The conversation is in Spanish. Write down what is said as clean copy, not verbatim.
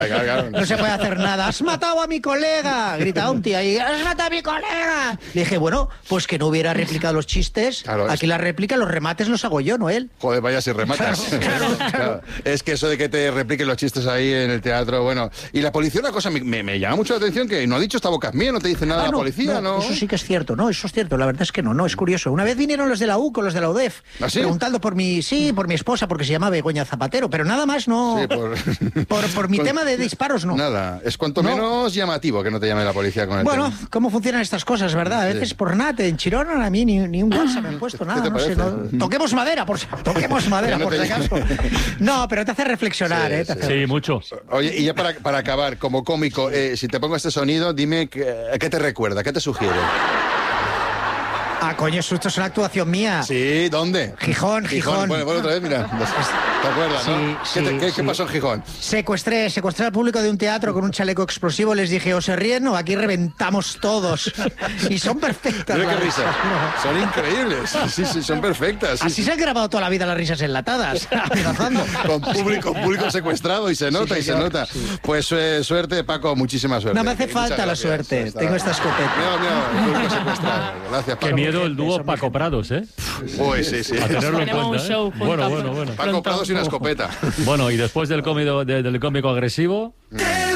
No se puede hacer nada. ¡Has matado a mi colega! Grita un tío ahí. ¡Has matado a mi colega! Le dije, bueno, pues que no hubiera replicado los chistes. Claro, aquí la réplica, los remates los hago yo, ¿no él? Joder, vaya si rematas. Claro. Es que eso de que te repliquen los chistes ahí en el teatro, bueno. Y la policía, una cosa me llama mucho la atención, que no ha dicho esta boca es mía, no te dice nada la policía, ¿no? Eso sí que es cierto, no, eso es cierto, la verdad es que no, es curioso. Una vez vinieron los de la UCO, los de la UDEF, ¿Ah, sí? preguntando por mi esposa, porque se llama Begoña Zapatero, pero nada más no. Sí, por mi tema de disparos, no. Nada, es cuanto menos llamativo que no te llame la policía con el Bueno, tema. ¿cómo funcionan estas cosas, verdad? A veces por nada, en Chirona a mí ni un WhatsApp me han puesto, nada, no sé. Toquemos madera, por si acaso. No, pero te hace reflexionar, sí, ¿eh? Sí, mucho. Oye, y ya para acabar, como cómico, si te pongo este sonido, dime qué te recuerda, qué te sugiere. Ah, coño, esto es una actuación mía. Sí, ¿dónde? Gijón. Bueno, otra vez, mira. ¿Te acuerdas, no? ¿Qué pasó en Gijón? Secuestré al público de un teatro con un chaleco explosivo. Les dije, o se ríen o aquí reventamos todos. Y son perfectas. Mira qué risas. Son increíbles. Sí, son perfectas. Sí, así se han grabado toda la vida las risas enlatadas. Amenazando. Con público secuestrado y se nota, se nota. Sí. Pues suerte, Paco, muchísima suerte. No me hace falta la suerte. Tengo esta escopeta. Mira, el público secuestrado. Gracias, Paco. Qué miedo el dúo Paco Prados, ¿eh? Uy, sí. A tenerlo en cuenta, ¿eh? Bueno. Paco Prados y una escopeta. Bueno, y después del cómico agresivo...